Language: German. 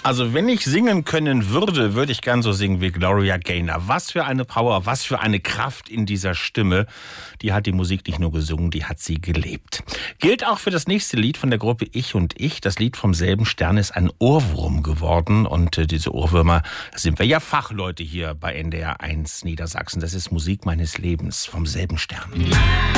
Also wenn ich singen können würde, würde ich gern so singen wie Gloria Gaynor. Was für eine Power, was für eine Kraft in dieser Stimme. Die hat die Musik nicht nur gesungen, die hat sie gelebt. Gilt auch für das nächste Lied von der Gruppe Ich und Ich. Das Lied vom selben Stern ist ein Ohrwurm geworden. Und diese Ohrwürmer, da sind wir ja Fachleute hier bei NDR 1 Niedersachsen. Das ist Musik meines Lebens vom selben Stern.